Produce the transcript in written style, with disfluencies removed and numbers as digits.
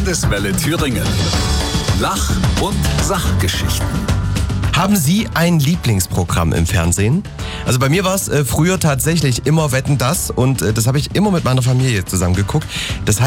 Landeswelle Thüringen. Lach- und Sachgeschichten. Haben Sie ein Lieblingsprogramm im Fernsehen? Also bei mir war es früher tatsächlich immer Wetten, dass und das habe ich immer mit meiner Familie zusammen geguckt. Das heißt,